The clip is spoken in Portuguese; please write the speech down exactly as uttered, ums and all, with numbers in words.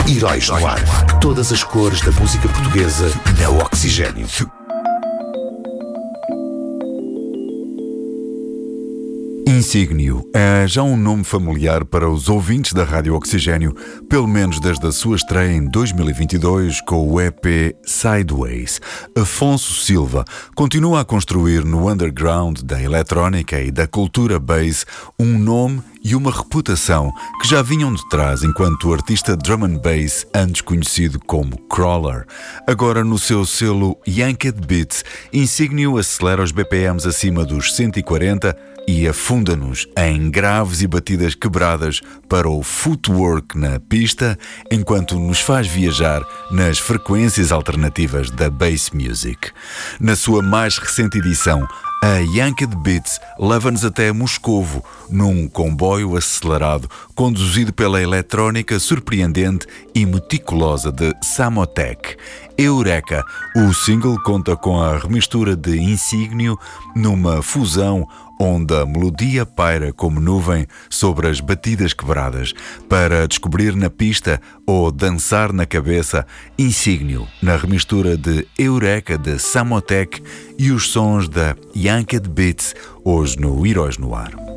Heróis no Ar. Todas as cores da música portuguesa na Oxigênio. Insígnio é já um nome familiar para os ouvintes da Rádio Oxigênio, pelo menos desde a sua estreia em dois mil e vinte e dois com o E P Sideways. Afonso Silva continua a construir no underground da eletrónica e da cultura bass um nome e uma reputação que já vinham de trás enquanto artista drum and bass, antes conhecido como Crawler. Agora no seu selo Yanked Beats, Insígnio acelera os B P Ms acima dos cento e quarenta e afunda-nos em graves e batidas quebradas para o footwork na pista, enquanto nos faz viajar nas frequências alternativas da bass music. Na sua mais recente edição, a Yanked Beats leva-nos até Moscovo, num comboio acelerado, conduzido pela eletrónica surpreendente e meticulosa de Samotek. Eureka, o single conta com a remistura de Insígnio numa fusão onde a melodia paira como nuvem sobre as batidas quebradas. Para descobrir na pista ou dançar na cabeça, Insígnio, na remistura de Eureka de Samotek e os sons da Yanked Beats, hoje no Heróis no Ar.